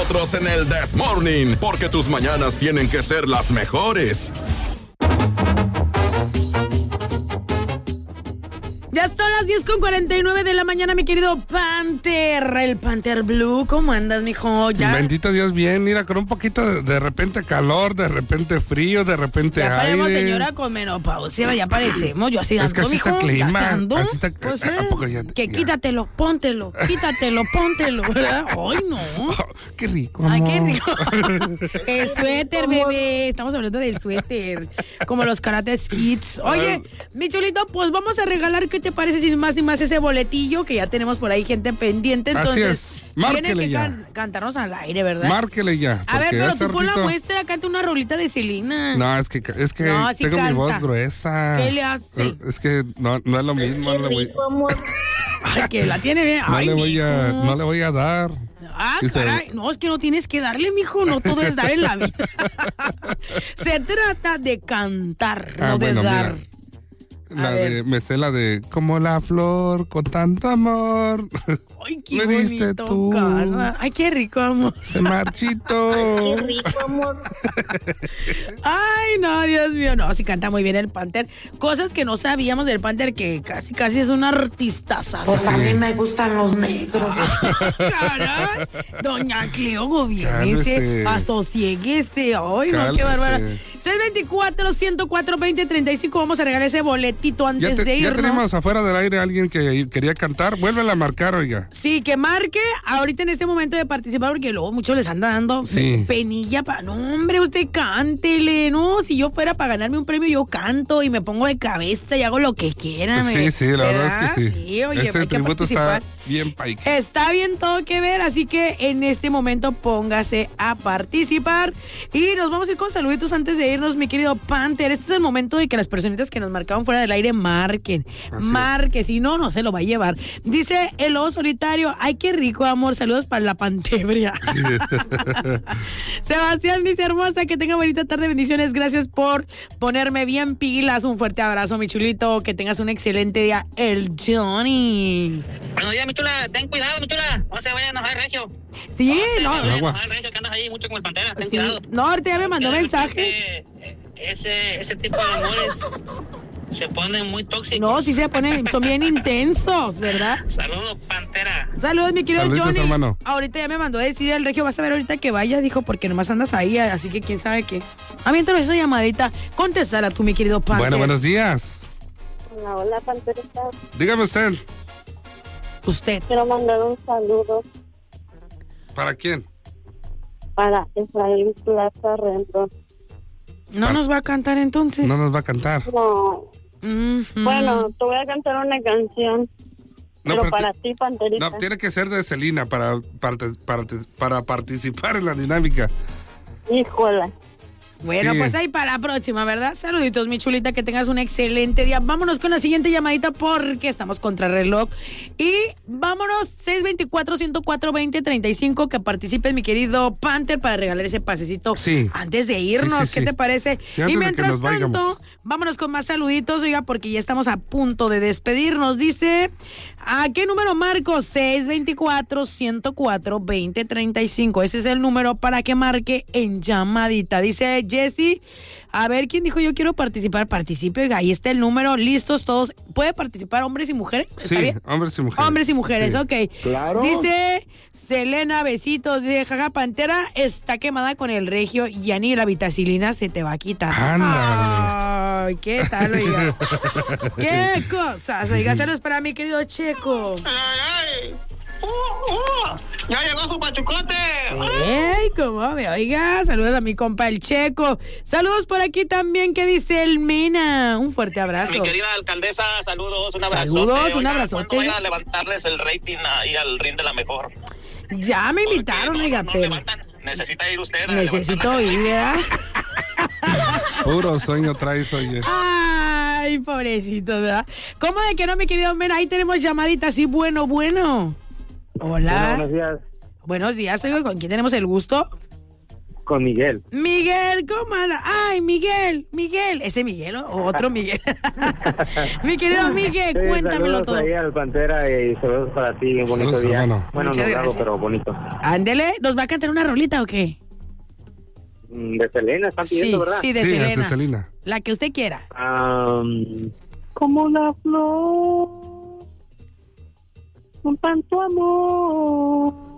nosotros en el This Morning, porque tus mañanas tienen que ser las mejores. Ya son las 10:49 de la mañana, mi querido Panther, el Panther Blue. ¿Cómo andas, mijo? ¿Ya? Bendito Dios, bien. Mira, con un poquito de repente calor, de repente frío, de repente ya aire. Ya parecemos señora con menopausia, ya parecemos. Yo así ando, es que así mijo. Está el clima. ¿Ya ando? Así está, pues ¿a poco ya, que ya? Quítatelo, póntelo, ¿verdad? Ay, no. Oh, qué rico, amor. Ay, qué rico. El suéter, bebé. Estamos hablando del suéter. Como los Karate Kids. Oye, mi chulito, pues vamos a regalar, ¿qué te parece sin más ni más ese boletillo? Que ya tenemos por ahí gente pendiente. Entonces, así es. Márquele tiene que ya. Cantarnos al aire, ¿verdad? Márquele ya. A ver, pero tú pon la muestra, canta una rolita de Selena. No, es que no, sí tengo canta. Mi voz gruesa. ¿Qué le hace? Es que no es lo mismo. Qué rico, amor. Ay, que la tiene bien. No le voy a dar. Ah, caray, no, es que no tienes que darle, mijo, no todo es dar en la vida. Se trata de cantar, no de dar. Me sé la de como la flor con tanto amor. Ay, qué me diste tú. Cara. Ay, qué rico, amor. Se marchito. Ay, qué rico, amor. Ay, no, Dios mío, no, sí canta muy bien el Panther. Cosas que no sabíamos del Panther, que casi es un artistaza. Pues a mí me gustan los negros. Caray, doña Cleo, gobiernese, asosiéguese. Ay, no, qué bárbara. 624-104-2035, vamos a regalar ese boletito antes de irnos. Ya tenemos afuera del aire a alguien que quería cantar. Vuélvela a marcar, oiga. Sí, que marque ahorita en este momento de participar, porque luego muchos les anda dando penilla para... No, hombre, usted cántele, ¿no? Si yo fuera para ganarme un premio, yo canto y me pongo de cabeza y hago lo que quiera. Sí, la verdad es que sí. Sí, oye, ese hay que tributo participar. Está bien paique. Está bien todo que ver, así que en este momento póngase a participar. Y nos vamos a ir con saluditos antes de irnos, mi querido Panther. Este es el momento de que las personitas que nos marcaban fuera del aire marquen. Marque, si no, no se lo va a llevar. Dice el lobo solitario, ay, qué rico, amor. Saludos para la pantebria. Sebastián dice, hermosa, que tenga bonita tarde, bendiciones. Gracias por ponerme bien pilas. Un fuerte abrazo, mi chulito. Que tengas un excelente día. El Johnny. Buenos días, mi chula. Ten cuidado, mi chula. No se vaya a enojar, Regio. Sí, no. Se vaya a enojar, Regio, que andas ahí mucho con el Pantera. Ten cuidado. No, ahorita ya me mandó mensajes. Ese tipo de amores se ponen muy tóxicos. No, sí se ponen, son bien intensos, ¿verdad? Saludos, Pantera. Saludos, mi querido Saluditos, Johnny. Hermano. Ahorita ya me mandó a decir el Regio, vas a ver ahorita que vaya, dijo, porque nomás andas ahí, así que quién sabe qué. Aviéntanos esa llamadita. Contestala tú, mi querido Pantera. Bueno, buenos días. Hola, Panterita. Dígame usted. Usted. Quiero mandar un saludo. ¿Para quién? Para Efraín Plaza Rendón. ¿No nos va a cantar entonces? No nos va a cantar. No. Bueno, te voy a cantar una canción. No, pero para ti, Panterita. No, tiene que ser de Selena para participar en la dinámica. Híjola. Bueno, pues ahí para la próxima, ¿verdad? Saluditos, mi chulita, que tengas un excelente día. Vámonos con la siguiente llamadita porque estamos contra reloj. Y vámonos, 624-104-2035, que participes, mi querido Panther, para regalar ese pasecito antes de irnos. ¿Qué te parece? Y mientras tanto, vámonos con más saluditos, oiga, porque ya estamos a punto de despedirnos. Dice, ¿a qué número marco? 624-104-2035. Ese es el número para que marque en llamadita. Dice Jessy, a ver, ¿quién dijo yo quiero participar? Participe, oiga, ahí está el número, listos todos. ¿Puede participar hombres y mujeres? ¿Está bien? Hombres y mujeres. Hombres y mujeres, ok. Claro. Dice Selena, besitos, dice, jaja, Pantera está quemada con el Regio, ya ni la vitacilina se te va a quitar. Ándale. Ay, ¿qué tal, oiga? ¿Qué cosas? Oiga, saludos para mi querido Checo. ¡Ay! ¡Ya llegó su pachucote! ¡Ey, cómo me oiga! Saludos a mi compa el Checo. Saludos por aquí también, que dice el Mina. Un fuerte abrazo. Mi querida alcaldesa, saludos, un abrazote. Saludos, un abrazote. ¿Cuándo vayan a levantarles el rating ahí al ring de la mejor? Ya me invitaron, oiga, pero... Necesita ir usted. Necesito ir, ¿verdad? Puro sueño traes, oye. Ay, pobrecito, ¿verdad? ¿Cómo de que no, mi querido Men? Ahí tenemos llamadita, sí, bueno. Hola. Buenos días. Buenos días, oiga, ¿con quién tenemos el gusto? con Miguel. Miguel, ¿cómo anda? Ay, Miguel. ¿Ese Miguel o otro Miguel? Mi querido Miguel, Sí, cuéntamelo todo. Saludos ahí al Pantera y saludos para ti, un bonito Saludos, día. hermano. Bueno, Muchas nublado, gracias. pero bonito. Ándele, ¿nos va a cantar una rolita o qué? De Selena están pidiendo, Sí, ¿verdad? sí, de Sí, es de Selena. Selena. La que usted quiera. Como la flor, con tanto amor.